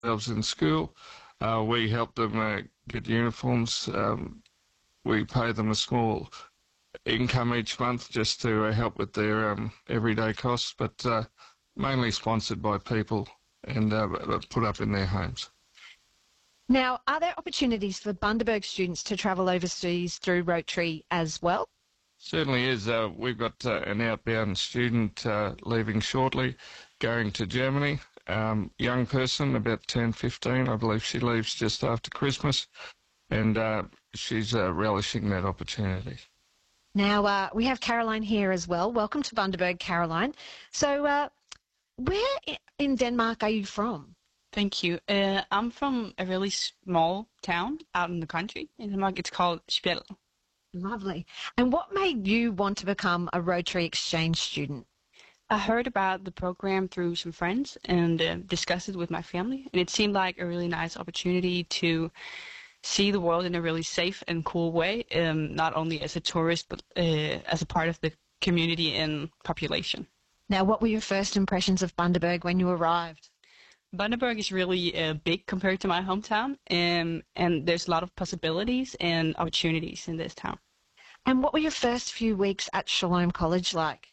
themselves in school. We help them get uniforms. We pay them a small income each month just to help with their everyday costs, but mainly sponsored by people and put up in their homes. Now, are there opportunities for Bundaberg students to travel overseas through Rotary as well? Certainly is. We've got an outbound student leaving shortly, going to Germany. Young person, about 10, 15. I believe she leaves just after Christmas, and she's relishing that opportunity. Now, we have Caroline here as well. Welcome to Bundaberg, Caroline. So, where in Denmark are you from? Thank you. I'm from a really small town out in the country in Denmark. It's called Spjald. Lovely. And what made you want to become a Rotary exchange student? I heard about the program through some friends and discussed it with my family. And it seemed like a really nice opportunity to see the world in a really safe and cool way, not only as a tourist, but as a part of the community and population. Now, what were your first impressions of Bundaberg when you arrived? Bundaberg is really big compared to my hometown, and there's a lot of possibilities and opportunities in this town. And what were your first few weeks at Shalom College like?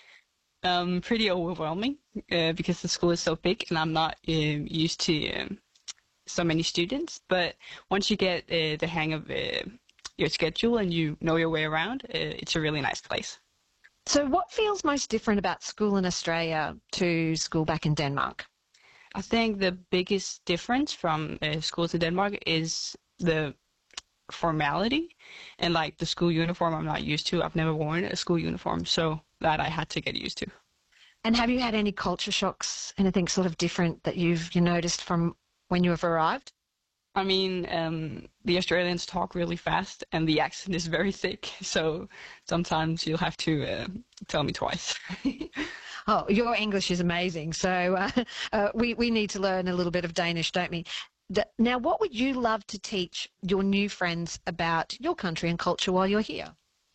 Pretty overwhelming because the school is so big and I'm not used to so many students. But once you get the hang of your schedule and you know your way around, it's a really nice place. So what feels most different about school in Australia to school back in Denmark? I think the biggest difference from schools in Denmark is the formality and like the school uniform I'm not used to. I've never worn a school uniform, so that I had to get used to. And have you had any culture shocks, anything sort of different that you noticed from when you have arrived? I mean, the Australians talk really fast and the accent is very thick, so sometimes you'll have to tell me twice. Oh, your English is amazing. So we need to learn a little bit of Danish, don't we? Now, what would you love to teach your new friends about your country and culture while you're here?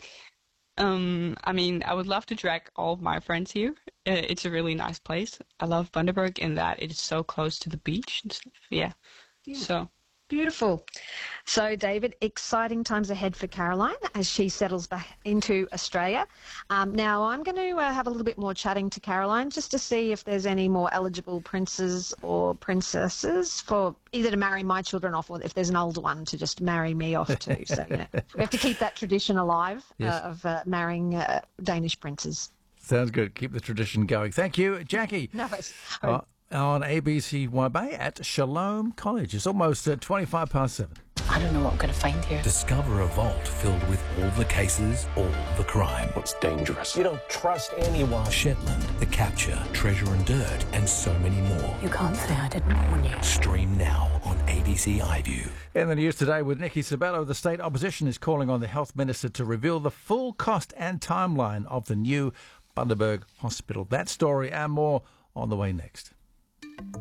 I mean, I would love to drag all of my friends here. It's a really nice place. I love Bundaberg in that it is so close to the beach and stuff. Yeah. So beautiful. So, David, exciting times ahead for Caroline as she settles back into Australia. Now, I'm going to have a little bit more chatting to Caroline just to see if there's any more eligible princes or princesses for either to marry my children off or if there's an older one to just marry me off to. So, we have to keep that tradition alive of marrying Danish princes. Sounds good. Keep the tradition going. Thank you, Jackie. No, it's... on ABC YB at Shalom College. It's almost 7:25. I don't know what I'm going to find here. Discover a vault filled with all the cases, all the crime. It's dangerous. You don't trust anyone. Shetland, The Capture, Treasure and Dirt, and so many more. You can't say I didn't warn you. Stream now on ABC iView. In the news today with Nikki Sabello, the state opposition is calling on the health minister to reveal the full cost and timeline of the new Bundaberg Hospital. That story and more on the way next.